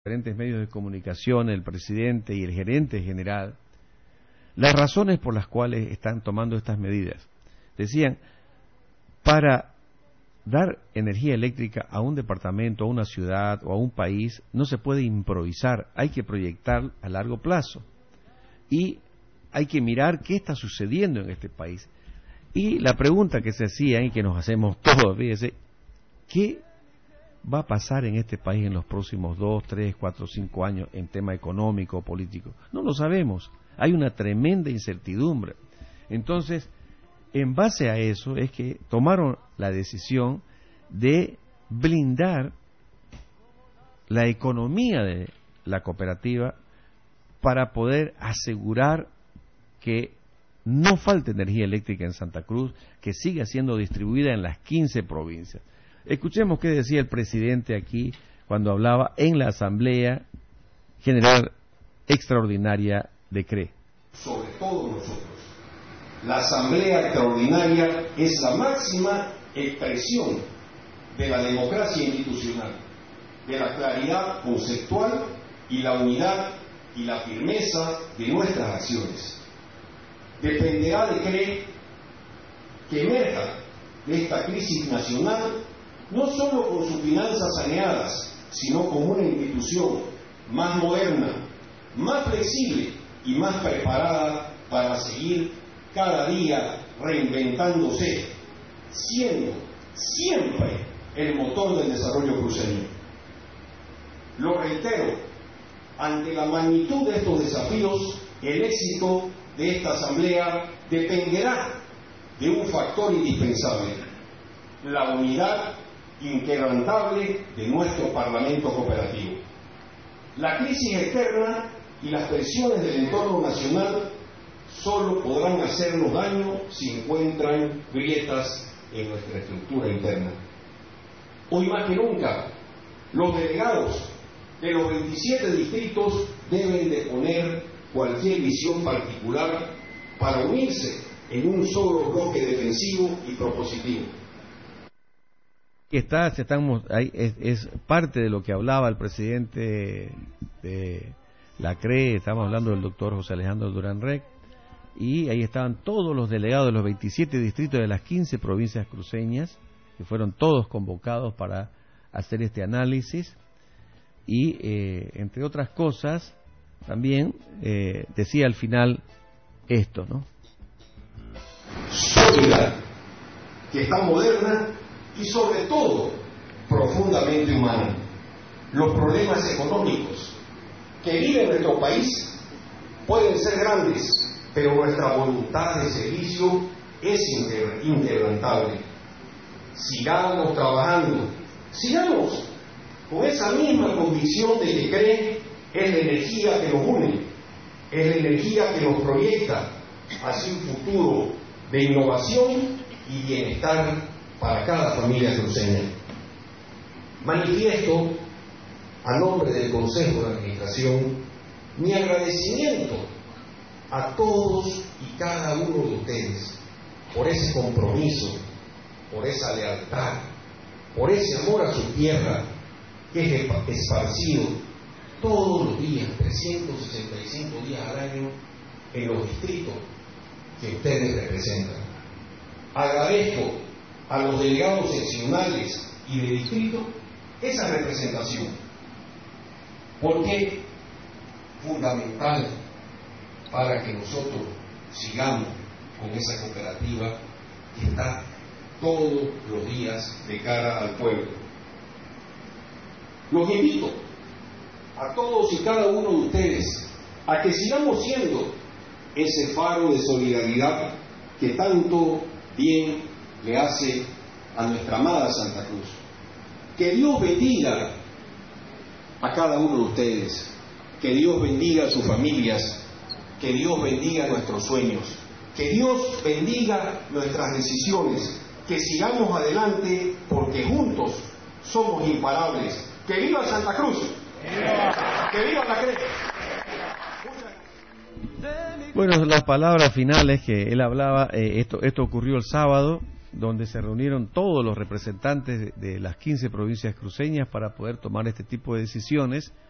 diferentes medios de comunicación, el presidente y el gerente general, las razones por las cuales están tomando estas medidas. Decían, para dar energía eléctrica a un departamento, a una ciudad o a un país, no se puede improvisar, hay que proyectar a largo plazo. Y hay que mirar qué está sucediendo en este país. Y la pregunta que se hacía y que nos hacemos todos, fíjese, ¿qué va a pasar en este país en los próximos 2, 3, 4, 5 años en tema económico o político? No lo sabemos. Hay una tremenda incertidumbre. Entonces, en base a eso es que tomaron la decisión de blindar la economía de la cooperativa para poder asegurar que no falte energía eléctrica en Santa Cruz, que siga siendo distribuida en las 15 provincias. Escuchemos qué decía el presidente aquí cuando hablaba en la Asamblea General Extraordinaria de CRE. Sobre todo nosotros. La Asamblea Extraordinaria es la máxima expresión de la democracia institucional, de la claridad conceptual y la unidad y la firmeza de nuestras acciones. Dependerá de CRE que emerja de esta crisis nacional no solo con sus finanzas saneadas, sino como una institución más moderna, más flexible y más preparada para seguir cada día reinventándose, siendo siempre el motor del desarrollo cruceño. Lo reitero, ante la magnitud de estos desafíos, el éxito de esta asamblea dependerá de un factor indispensable: la unidad inquebrantable de nuestro Parlamento cooperativo. La crisis externa y las presiones del entorno nacional solo podrán hacernos daño si encuentran grietas en nuestra estructura interna. Hoy más que nunca, los delegados de los 27 distritos deben de poner cualquier visión particular para unirse en un solo bloque defensivo y propositivo. Es parte de lo que hablaba el presidente de la CRE. Estamos hablando del doctor José Alejandro Durán Rec, y ahí estaban todos los delegados de los 27 distritos de las 15 provincias cruceñas, que fueron todos convocados para hacer este análisis. Y entre otras cosas también decía al final esto, ¿no? Sólida, que está moderna y sobre todo profundamente humana. Los problemas económicos que vive nuestro país pueden ser grandes, pero nuestra voluntad de servicio es inquebrantable. Sigamos trabajando, sigamos con esa misma convicción de que CRE es la energía que nos une, es la energía que nos proyecta hacia un futuro de innovación y bienestar para cada familia cruceña. Manifiesto, a nombre del Consejo de Administración, mi agradecimiento a todos y cada uno de ustedes por ese compromiso, por esa lealtad, por ese amor a su tierra que es esparcido todos los días, 365 días al año, en los distritos que ustedes representan. Agradezco a los delegados seccionales y de distrito esa representación, porque es fundamental para que nosotros sigamos con esa cooperativa que está todos los días de cara al pueblo. Los invito a todos y cada uno de ustedes a que sigamos siendo ese faro de solidaridad que tanto bien le hace a nuestra amada Santa Cruz. Que Dios bendiga a cada uno de ustedes, que Dios bendiga a sus familias, que Dios bendiga nuestros sueños, que Dios bendiga nuestras decisiones, que sigamos adelante porque juntos somos imparables. ¡Que viva Santa Cruz! ¡Que viva la CRE! Bueno, las palabras finales que él hablaba, esto ocurrió el sábado, donde se reunieron todos los representantes de las 15 provincias cruceñas para poder tomar este tipo de decisiones.